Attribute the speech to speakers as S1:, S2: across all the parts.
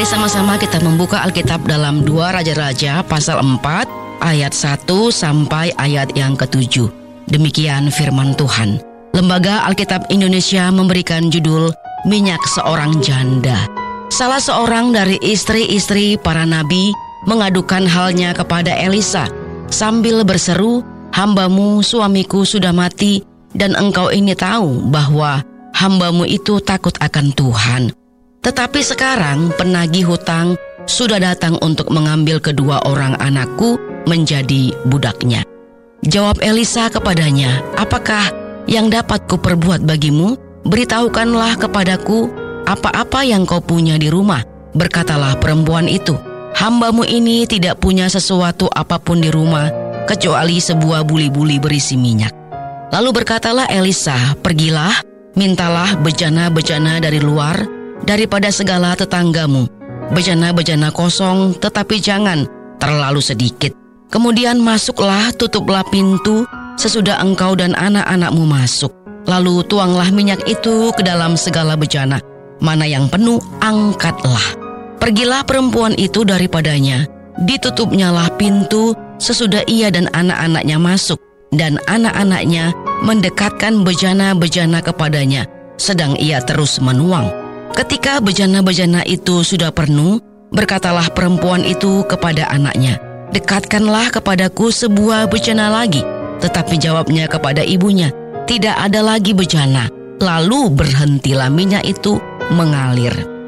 S1: Mari sama-sama kita membuka Alkitab dalam 2 Raja-Raja pasal 4 ayat 1 sampai ayat yang ke-7. Demikian firman Tuhan. Lembaga Alkitab Indonesia memberikan judul Minyak Seorang Janda. Salah seorang dari istri-istri para nabi mengadukan halnya kepada Elisa sambil berseru, "Hambamu suamiku sudah mati dan engkau ini tahu bahwa hambamu itu takut akan Tuhan. Tetapi sekarang penagih hutang sudah datang untuk mengambil kedua orang anakku menjadi budaknya." Jawab Elisa kepadanya, "Apakah yang dapat kuperbuat bagimu? Beritahukanlah kepadaku apa-apa yang kau punya di rumah." Berkatalah perempuan itu, "Hambamu ini tidak punya sesuatu apapun di rumah kecuali sebuah buli-buli berisi minyak." Lalu berkatalah Elisa, "Pergilah, mintalah bejana-bejana dari luar daripada segala tetanggamu, bejana-bejana kosong, tetapi jangan terlalu sedikit. Kemudian masuklah, tutuplah pintu sesudah engkau dan anak-anakmu masuk. Lalu tuanglah minyak itu ke dalam segala bejana. Mana yang penuh, angkatlah." Pergilah perempuan itu daripadanya. Ditutupnyalah pintu sesudah ia dan anak-anaknya masuk, dan anak-anaknya mendekatkan bejana-bejana kepadanya, sedang ia terus menuang. Ketika bejana-bejana itu sudah penuh, berkatalah perempuan itu kepada anaknya, "Dekatkanlah kepadaku sebuah bejana lagi." Tetapi jawabnya kepada ibunya, "Tidak ada lagi bejana." Lalu berhentilah minyak itu mengalir.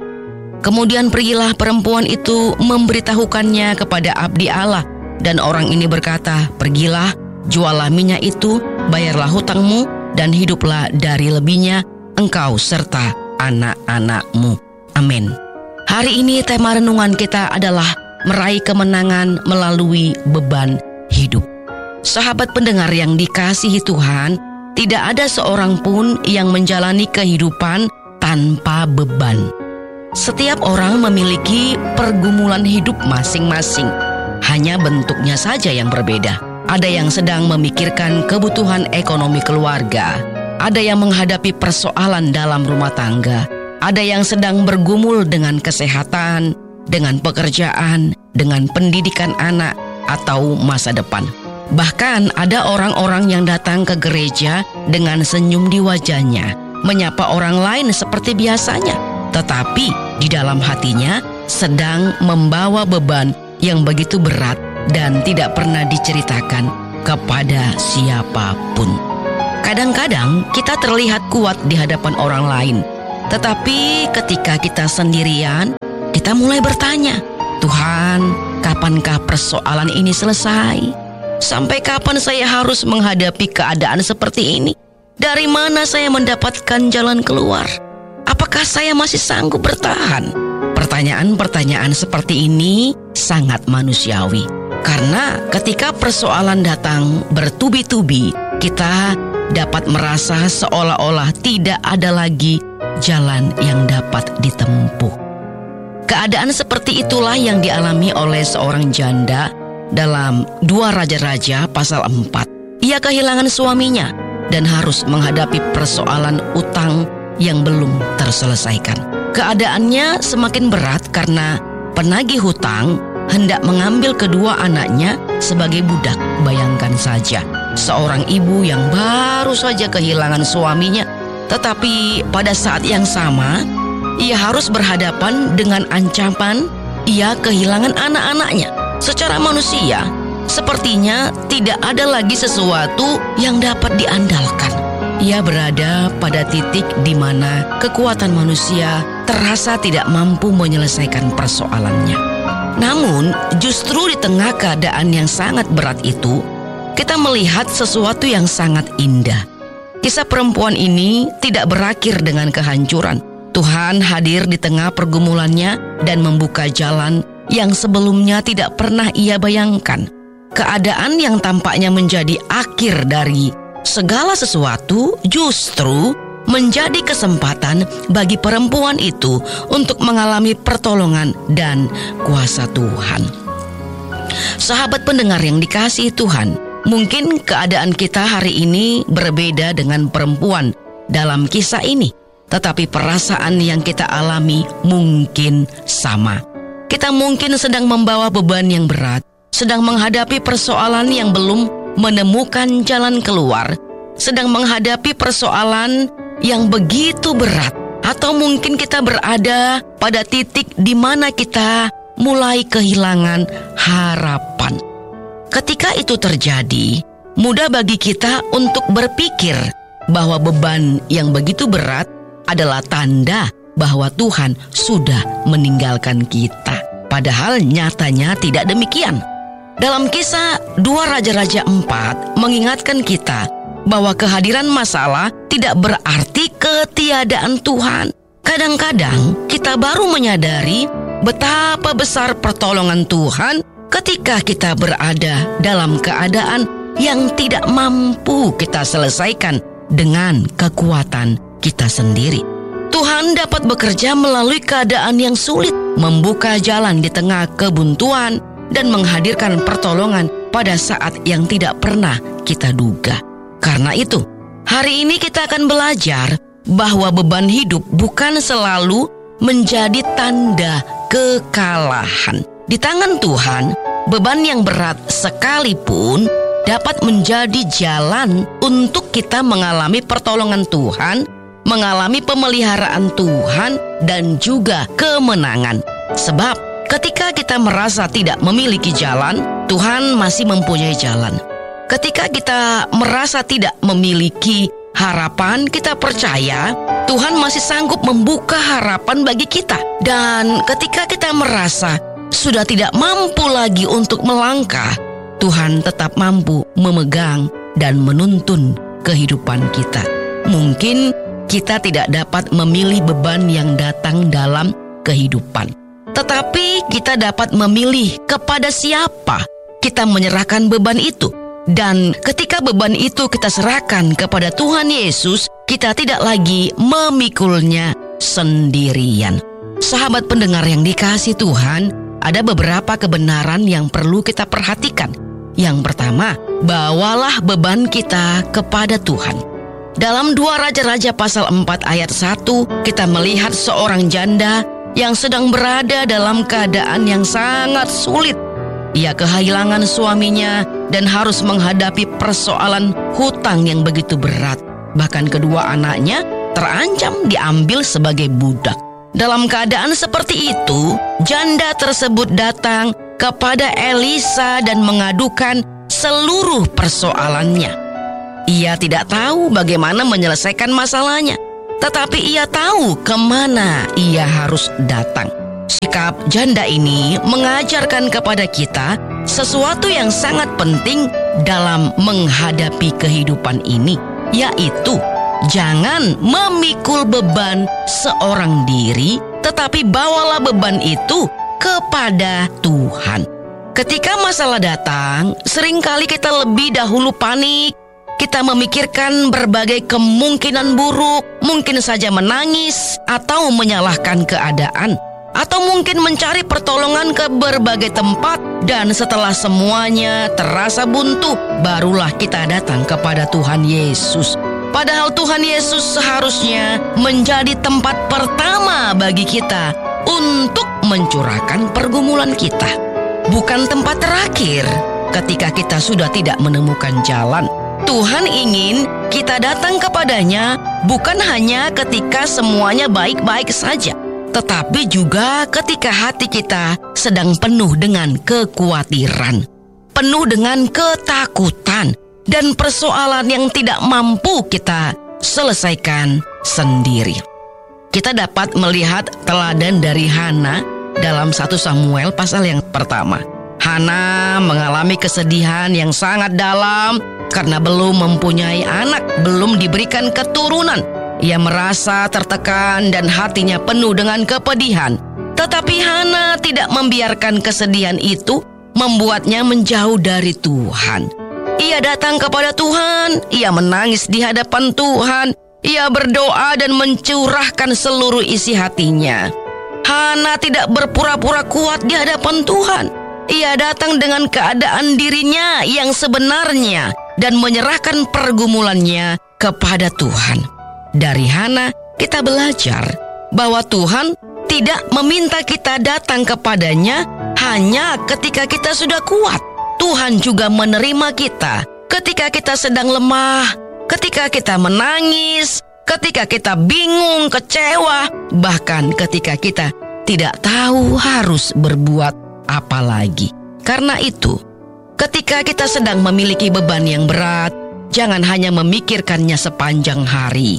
S1: Kemudian pergilah perempuan itu memberitahukannya kepada abdi Allah, dan orang ini berkata, "Pergilah, jualah minyak itu, bayarlah hutangmu, dan hiduplah dari lebihnya engkau serta anak-anakmu." Amin. Hari ini tema renungan kita adalah meraih kemenangan melalui beban hidup. Sahabat pendengar yang dikasihi Tuhan, tidak ada seorang pun yang menjalani kehidupan tanpa beban. Setiap orang memiliki pergumulan hidup masing-masing, hanya bentuknya saja yang berbeda. Ada yang sedang memikirkan kebutuhan ekonomi keluarga, ada yang menghadapi persoalan dalam rumah tangga, ada yang sedang bergumul dengan kesehatan, dengan pekerjaan, dengan pendidikan anak, atau masa depan. Bahkan ada orang-orang yang datang ke gereja dengan senyum di wajahnya, menyapa orang lain seperti biasanya, tetapi di dalam hatinya sedang membawa beban yang begitu berat dan tidak pernah diceritakan kepada siapapun. Kadang-kadang kita terlihat kuat di hadapan orang lain, tetapi ketika kita sendirian, kita mulai bertanya, "Tuhan, kapankah persoalan ini selesai? Sampai kapan saya harus menghadapi keadaan seperti ini? Dari mana saya mendapatkan jalan keluar? Apakah saya masih sanggup bertahan?" Pertanyaan-pertanyaan seperti ini sangat manusiawi. Karena ketika persoalan datang bertubi-tubi, kita dapat merasa seolah-olah tidak ada lagi jalan yang dapat ditempuh. Keadaan seperti itulah yang dialami oleh seorang janda dalam 2 Raja-Raja pasal 4. Ia kehilangan suaminya dan harus menghadapi persoalan utang yang belum terselesaikan. Keadaannya semakin berat karena penagih hutang hendak mengambil kedua anaknya sebagai budak. Bayangkan saja, seorang ibu yang baru saja kehilangan suaminya, tetapi pada saat yang sama ia harus berhadapan dengan ancaman ia kehilangan anak-anaknya. Secara manusia, sepertinya tidak ada lagi sesuatu yang dapat diandalkan. Ia berada pada titik di mana kekuatan manusia terasa tidak mampu menyelesaikan persoalannya. Namun, justru di tengah keadaan yang sangat berat itu, kita melihat sesuatu yang sangat indah. Kisah perempuan ini tidak berakhir dengan kehancuran. Tuhan hadir di tengah pergumulannya dan membuka jalan yang sebelumnya tidak pernah ia bayangkan. Keadaan yang tampaknya menjadi akhir dari segala sesuatu justru menjadi kesempatan bagi perempuan itu untuk mengalami pertolongan dan kuasa Tuhan. Sahabat pendengar yang dikasihi Tuhan, mungkin keadaan kita hari ini berbeda dengan perempuan dalam kisah ini. tetapi perasaan yang kita alami mungkin sama. Kita mungkin sedang membawa beban yang berat, sedang menghadapi persoalan yang belum menemukan jalan keluar, sedang menghadapi persoalan yang begitu berat, atau mungkin kita berada pada titik di mana kita mulai kehilangan harapan. Ketika itu terjadi, mudah bagi kita untuk berpikir bahwa beban yang begitu berat adalah tanda bahwa Tuhan sudah meninggalkan kita. Padahal nyatanya tidak demikian. Dalam Kisah 2 Raja-Raja 4 mengingatkan kita bahwa kehadiran masalah tidak berarti ketiadaan Tuhan. Kadang-kadang kita baru menyadari betapa besar pertolongan Tuhan ketika kita berada dalam keadaan yang tidak mampu kita selesaikan dengan kekuatan kita sendiri. Tuhan dapat bekerja melalui keadaan yang sulit, membuka jalan di tengah kebuntuan, dan menghadirkan pertolongan pada saat yang tidak pernah kita duga. Karena itu, hari ini kita akan belajar bahwa beban hidup bukan selalu menjadi tanda kekalahan. Di tangan Tuhan, beban yang berat sekalipun dapat menjadi jalan untuk kita mengalami pertolongan Tuhan, mengalami pemeliharaan Tuhan, dan juga kemenangan. Sebab ketika kita merasa tidak memiliki jalan, Tuhan masih mempunyai jalan. Ketika kita merasa tidak memiliki harapan, kita percaya Tuhan masih sanggup membuka harapan bagi kita. Dan ketika kita merasa sudah tidak mampu lagi untuk melangkah, Tuhan tetap mampu memegang dan menuntun kehidupan kita. Mungkin kita tidak dapat memilih beban yang datang dalam kehidupan, tetapi kita dapat memilih kepada siapa kita menyerahkan beban itu. Dan ketika beban itu kita serahkan kepada Tuhan Yesus, kita tidak lagi memikulnya sendirian. Sahabat pendengar yang dikasihi Tuhan, ada beberapa kebenaran yang perlu kita perhatikan. Yang pertama, bawalah beban kita kepada Tuhan. Dalam 2 Raja-Raja pasal 4 ayat 1, kita melihat seorang janda yang sedang berada dalam keadaan yang sangat sulit. Ia kehilangan suaminya dan harus menghadapi persoalan hutang yang begitu berat. Bahkan kedua anaknya terancam diambil sebagai budak. Dalam keadaan seperti itu, janda tersebut datang kepada Elisa dan mengadukan seluruh persoalannya. Ia tidak tahu bagaimana menyelesaikan masalahnya, tetapi ia tahu kemana ia harus datang. Sikap janda ini mengajarkan kepada kita sesuatu yang sangat penting dalam menghadapi kehidupan ini, yaitu jangan memikul beban seorang diri, tetapi bawalah beban itu kepada Tuhan. Ketika masalah datang, seringkali kita lebih dahulu panik. Kita memikirkan berbagai kemungkinan buruk, mungkin saja menangis atau menyalahkan keadaan, atau mungkin mencari pertolongan ke berbagai tempat. Dan setelah semuanya terasa buntu, barulah kita datang kepada Tuhan Yesus. Padahal Tuhan Yesus seharusnya menjadi tempat pertama bagi kita untuk mencurahkan pergumulan kita, bukan tempat terakhir ketika kita sudah tidak menemukan jalan. Tuhan ingin kita datang kepadanya bukan hanya ketika semuanya baik-baik saja, tetapi juga ketika hati kita sedang penuh dengan kekhawatiran, penuh dengan ketakutan, dan persoalan yang tidak mampu kita selesaikan sendiri. Kita dapat melihat teladan dari Hana dalam 1 Samuel pasal yang pertama. Hana mengalami kesedihan yang sangat dalam karena belum mempunyai anak, belum diberikan keturunan. Ia merasa tertekan dan hatinya penuh dengan kepedihan. Tetapi Hana tidak membiarkan kesedihan itu membuatnya menjauh dari Tuhan. Ia datang kepada Tuhan, ia menangis di hadapan Tuhan, ia berdoa dan mencurahkan seluruh isi hatinya. Hana tidak berpura-pura kuat di hadapan Tuhan. Ia datang dengan keadaan dirinya yang sebenarnya dan menyerahkan pergumulannya kepada Tuhan. Dari Hana, kita belajar bahwa Tuhan tidak meminta kita datang kepadanya hanya ketika kita sudah kuat. Tuhan juga menerima kita ketika kita sedang lemah, ketika kita menangis, ketika kita bingung, kecewa, bahkan ketika kita tidak tahu harus berbuat apa lagi. Karena itu, ketika kita sedang memiliki beban yang berat, jangan hanya memikirkannya sepanjang hari,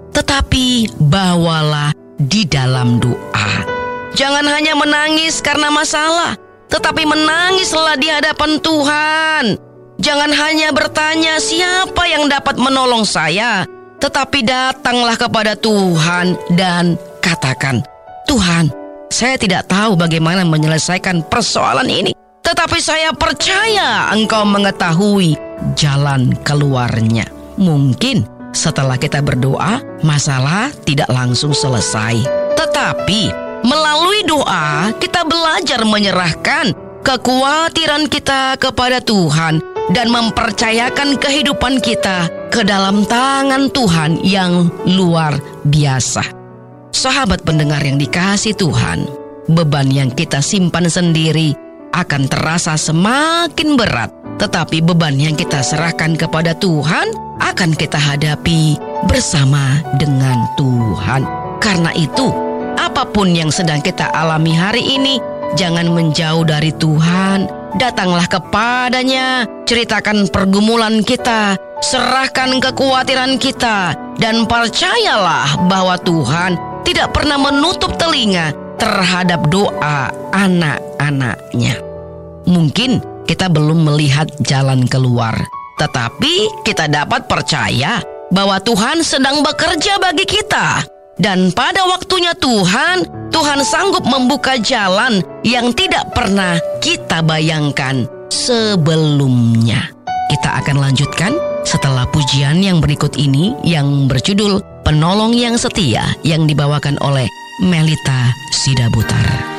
S1: tetapi bawalah di dalam doa. Jangan hanya menangis karena masalah, tetapi menangislah di hadapan Tuhan. Jangan hanya bertanya siapa yang dapat menolong saya, tetapi datanglah kepada Tuhan dan katakan, Tuhan, saya tidak tahu bagaimana menyelesaikan persoalan ini, tetapi saya percaya Engkau mengetahui jalan keluarnya. Mungkin setelah kita berdoa, masalah tidak langsung selesai, tetapi melalui doa kita belajar menyerahkan kekhawatiran kita kepada Tuhan dan mempercayakan kehidupan kita ke dalam tangan Tuhan yang luar biasa. Sahabat pendengar yang dikasihi Tuhan, beban yang kita simpan sendiri akan terasa semakin berat, tetapi beban yang kita serahkan kepada Tuhan akan kita hadapi bersama dengan Tuhan. Karena itu, apapun yang sedang kita alami hari ini, jangan menjauh dari Tuhan. Datanglah kepadanya, ceritakan pergumulan kita, serahkan kekhawatiran kita, dan percayalah bahwa Tuhan tidak pernah menutup telinga terhadap doa anak-anaknya. Mungkin kita belum melihat jalan keluar, tetapi kita dapat percaya bahwa Tuhan sedang bekerja bagi kita. Dan pada waktunya Tuhan sanggup membuka jalan yang tidak pernah kita bayangkan sebelumnya. Kita akan lanjutkan setelah pujian yang berikut ini yang berjudul Penolong yang Setia, yang dibawakan oleh Melita Sidabutar.